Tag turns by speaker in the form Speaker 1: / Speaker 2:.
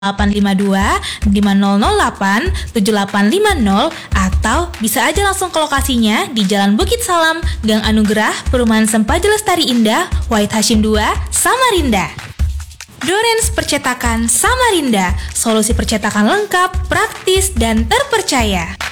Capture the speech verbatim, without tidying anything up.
Speaker 1: delapan lima dua lima nol nol delapan tujuh delapan lima nol atau bisa aja langsung ke lokasinya di Jalan Bukit Salam, Gang Anugerah, Perumahan Sempaja Lestari Indah, Wahid Hasyim dua, Samarinda. Dorens Percetakan Samarinda, solusi percetakan lengkap, praktis, dan terpercaya.